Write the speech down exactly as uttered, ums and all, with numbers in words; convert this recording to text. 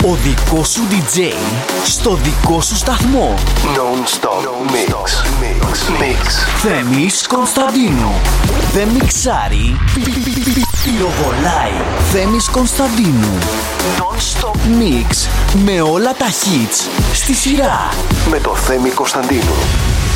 Ο δικός σου ντι τζέι στο δικό σου σταθμό. Non-stop mix. Mix. Mix. Θέμης Κωνσταντίνου. Δεν μιξάρει, πυροβολάει. Θέμης Κωνσταντίνου. Non-stop mix με όλα τα hits στη σειρά. Με το Θέμη Κωνσταντίνου.